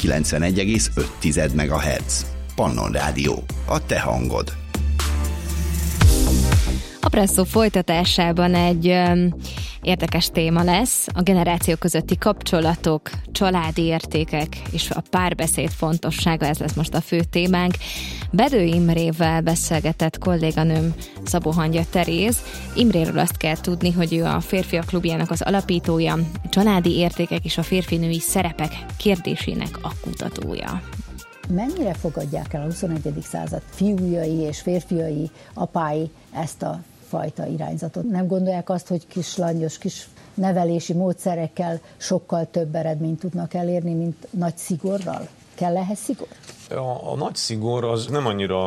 91,5 MHz. Pannon Rádió, a te hangod. A Presszó folytatásában egy érdekes téma lesz, a generációk közötti kapcsolatok, családi értékek és a párbeszéd fontossága, ez lesz most a fő témánk. Bedő Imrével beszélgetett kolléganőm Szabó Hangya Teréz. Imréről azt kell tudni, hogy ő a Férfiak Klubjának az alapítója, a családi értékek és a férfinői szerepek kérdésének a kutatója. Mennyire fogadják el a 21. század fiújai és férfiai, apái ezt a fajta irányzatot? Nem gondolják azt, hogy kis langyos, kis nevelési módszerekkel sokkal több eredményt tudnak elérni, mint nagy szigorral? Kell ehhez szigor? A nagy szigor az nem annyira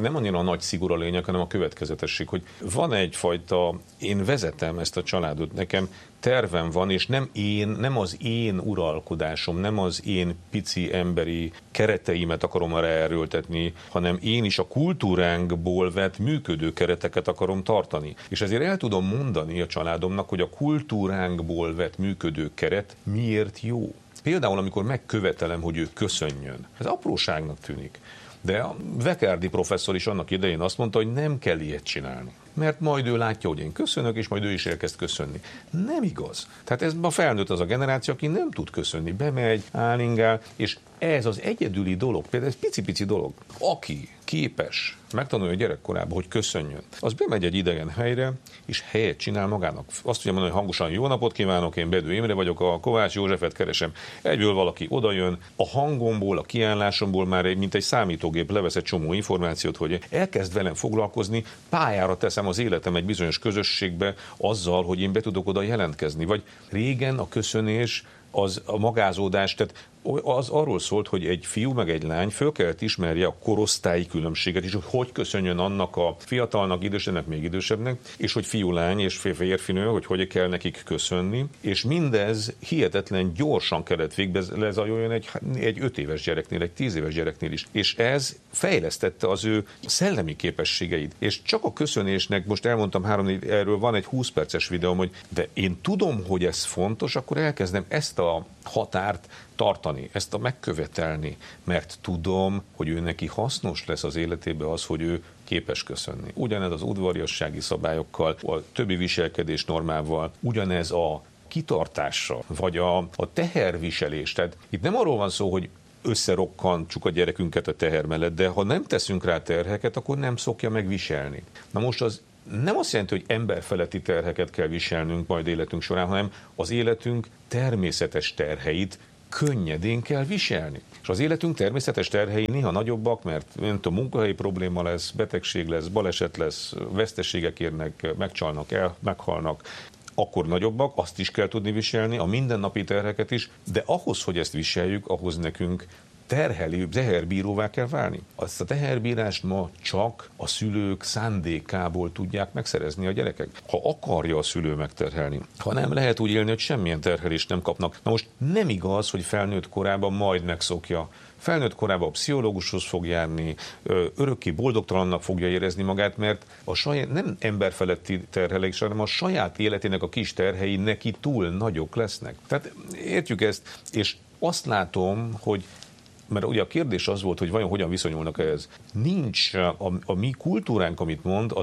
a nagy szigor a lényeg, hanem a következetesség, hogy van egyfajta, én vezetem ezt a családot, nekem tervem van, és nem az én uralkodásom, nem az én pici emberi kereteimet akarom arra erőltetni, hanem én is a kultúránkból vett működő kereteket akarom tartani. És ezért el tudom mondani a családomnak, hogy a kultúránkból vett működő keret miért jó. Például, amikor megkövetelem, hogy ő köszönjön. Ez apróságnak tűnik. De a Vekárdi professzor is annak idején azt mondta, hogy nem kell ilyet csinálni. Mert majd ő látja, hogy én köszönök, és majd ő is elkezd köszönni. Nem igaz. Tehát ez ma felnőtt az a generáció, aki nem tud köszönni. Bemegy, állingál, és ez az egyedüli dolog, például ez pici-pici dolog. Aki képes megtanulja a gyerekkorában, hogy köszönjön, az bemegy egy idegen helyre, és helyet csinál magának. Azt tudja mondani, hogy hangosan jó napot kívánok, én Bedő Imre vagyok, a Kovács Józsefet keresem. Egyből valaki odajön, a hangomból, a kiállásomból már mint egy számítógép levesz egy csomó információt, hogy elkezd velem foglalkozni, pályára teszem az életem egy bizonyos közösségbe azzal, hogy én be tudok oda jelentkezni. Vagy régen a köszönés, az a magázódás, tehát az arról szólt, hogy egy fiú meg egy lány föl kellett ismerje a korosztályi különbséget is, hogy köszönjön annak a fiatalnak, idősebbnek, még idősebbnek, és hogy fiú-lány és férfinő, hogy kell nekik köszönni, és mindez hihetetlen gyorsan kellett végbe lezajoljon egy 5 éves gyereknél, egy 10 éves gyereknél is. És ez fejlesztette az ő szellemi képességeit. És csak a köszönésnek, most elmondtam erről van egy 20 perces videóm, hogy de én tudom, hogy ez fontos, akkor elkezdem ezt a határt tartani, ezt a megkövetelni, mert tudom, hogy ő neki hasznos lesz az életében az, hogy ő képes köszönni. Ugyanez az udvariassági szabályokkal, a többi viselkedés normával, ugyanez a kitartással, vagy a teherviselés. Tehát itt nem arról van szó, hogy összerokkantsuk a gyerekünket a teher mellett, de ha nem teszünk rá terheket, akkor nem szokja megviselni. Na most az nem azt jelenti, hogy emberfeletti terheket kell viselnünk majd életünk során, hanem az életünk természetes terheit könnyedén kell viselni. És az életünk természetes terhei néha nagyobbak, mert munkahelyi probléma lesz, betegség lesz, baleset lesz, veszteségek érnek, megcsalnak, meghalnak, akkor nagyobbak, azt is kell tudni viselni, a mindennapi terheket is, de ahhoz, hogy ezt viseljük, ahhoz nekünk teherbíróvá kell válni. Azt a teherbírást ma csak a szülők szándékából tudják megszerezni a gyerekek. Ha akarja a szülő megterhelni, ha nem, lehet úgy élni, hogy semmilyen terhelést nem kapnak. Na most nem igaz, hogy felnőtt korában majd megszokja. Felnőtt korában a pszichológushoz fog járni, örökké boldogtalannak fogja érezni magát, mert nem emberfeletti terhelés, hanem a saját életének a kis terhei neki túl nagyok lesznek. Tehát értjük ezt, és azt látom, hogy mert ugye a kérdés az volt, hogy vajon hogyan viszonyulnak ehhez. Nincs a mi kultúránk, amit mond,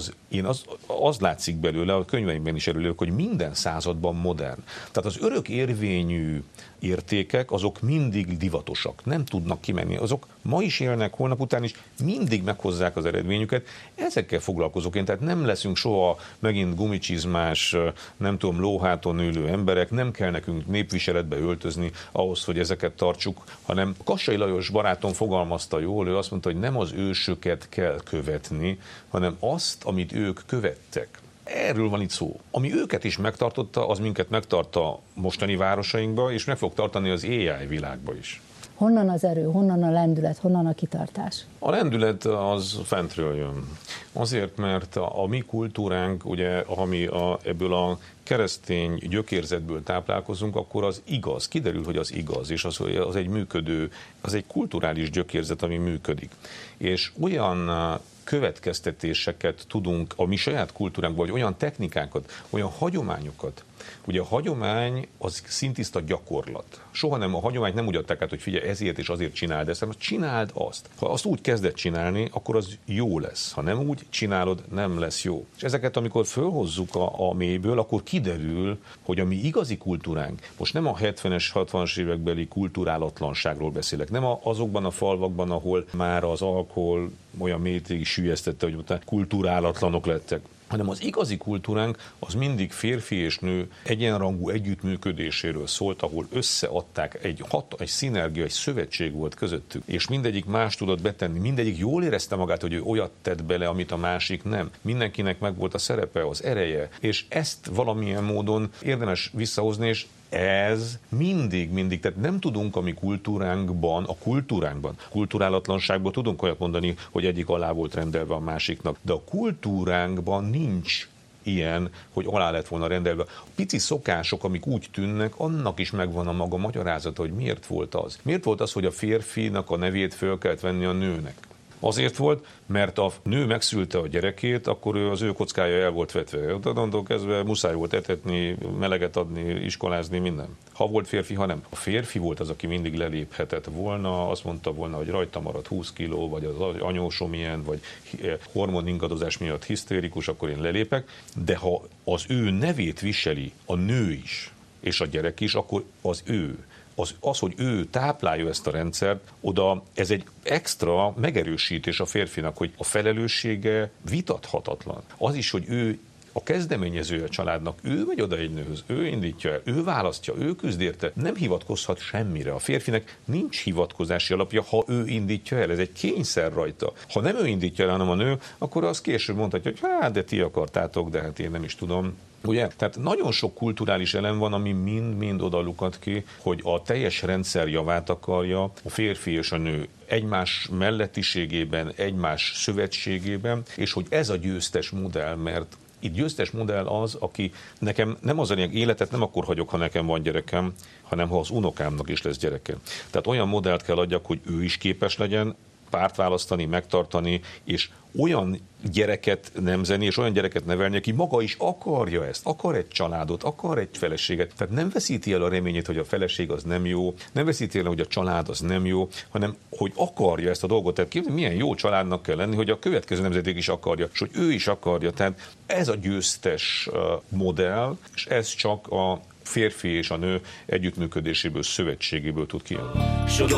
az látszik belőle, a könyveimben is előlök, hogy minden században modern. Tehát az örök érvényű értékek, azok mindig divatosak, nem tudnak kimenni. Azok ma is élnek, holnap után is mindig meghozzák az eredményüket. Ezekkel foglalkozok én, tehát nem leszünk soha megint gumicsizmás, nem tudom, lóháton ülő emberek, nem kell nekünk népviseletbe öltözni ahhoz, hogy ezeket tartsuk, hanem Kassai Lajos barátom fogalmazta jól, ő azt mondta, hogy nem az ősöket kell követni, hanem azt, amit ők követtek. Erről van itt szó. Ami őket is megtartotta, az minket megtart a mostani városainkba, és meg fog tartani az AI világba is. Honnan az erő, honnan a lendület, honnan a kitartás? A lendület az fentről jön. Azért, mert a mi kultúránk, ugye, ami ebből a keresztény gyökérzetből táplálkozunk, akkor az igaz. Kiderül, hogy az igaz, és az egy működő, az egy kulturális gyökérzet, ami működik. És olyan következtetéseket tudunk a mi saját kultúránkból, vagy olyan technikákat, olyan hagyományokat Ugye a hagyomány az szintiszta gyakorlat. Soha nem, a hagyományt nem úgy adták át, hogy figyelj, ezért és azért csináld ezt, hanem csináld azt. Ha azt úgy kezded csinálni, akkor az jó lesz. Ha nem úgy csinálod, nem lesz jó. És ezeket, amikor fölhozzuk a mélyből, akkor kiderül, hogy a mi igazi kultúránk, most nem a 70-es, 60-as évekbeli kulturálatlanságról beszélek, nem azokban a falvakban, ahol már az alkohol olyan mélységig süllyesztette, hogy utána kulturálatlanok lettek, hanem az igazi kultúránk az mindig férfi és nő egyenrangú együttműködéséről szólt, ahol összeadták, egy szinergia, egy szövetség volt közöttük, és mindegyik más tudott betenni, mindegyik jól érezte magát, hogy ő olyat tett bele, amit a másik nem. Mindenkinek megvolt a szerepe, az ereje, és ezt valamilyen módon érdemes visszahozni, és ez mindig, tehát nem tudunk a mi kultúránkban, kulturálatlanságban tudunk olyat mondani, hogy egyik alá volt rendelve a másiknak, de a kultúránkban nincs ilyen, hogy alá lett volna rendelve. A pici szokások, amik úgy tűnnek, annak is megvan a maga magyarázata, hogy miért volt az. Miért volt az, hogy a férfinak a nevét föl kellett venni a nőnek? Azért volt, mert a nő megszülte a gyerekét, akkor az ő kockája el volt vetve. Onnantól kezdve muszáj volt etetni, meleget adni, iskolázni, minden. Ha volt férfi, ha nem. A férfi volt az, aki mindig leléphetett volna, azt mondta volna, hogy rajta maradt 20 kiló, vagy az anyósom ilyen, vagy hormoningadozás miatt hisztérikus, akkor én lelépek. De ha az ő nevét viseli a nő is, és a gyerek is, akkor az ő. Az, hogy ő táplálja ezt a rendszert, oda ez egy extra megerősítés a férfinak, hogy a felelőssége vitathatatlan. Az is, hogy ő a kezdeményezője a családnak, ő megy oda egy nőhöz, ő indítja el, ő választja, ő küzd érte, nem hivatkozhat semmire. A férfinek nincs hivatkozási alapja, ha ő indítja el, ez egy kényszer rajta. Ha nem ő indítja el, hanem a nő, akkor az később mondhatja, hogy hát, de ti akartátok, de hát én nem is tudom. Ugye? Tehát nagyon sok kulturális elem van, ami mind oda lukat ki, hogy a teljes rendszer javát akarja a férfi és a nő egymás mellettiségében, egymás szövetségében, és hogy ez a győztes modell, mert itt győztes modell az, aki nekem nem az a lényeg, életet nem akkor hagyok, ha nekem van gyerekem, hanem ha az unokámnak is lesz gyereke. Tehát olyan modellt kell adjak, hogy ő is képes legyen párt választani, megtartani, és olyan gyereket nemzeni, és olyan gyereket nevelni, aki maga is akarja ezt, akar egy családot, akar egy feleséget. Tehát nem veszíti el a reményét, hogy a feleség az nem jó, nem veszíti el, hogy a család az nem jó, hanem hogy akarja ezt a dolgot. Tehát képzelni, milyen jó családnak kell lenni, hogy a következő nemzedék is akarja, és hogy ő is akarja. Tehát ez a győztes modell, és ez csak a férfi és a nő együttműködéséből, szövetségéből tud kijönni.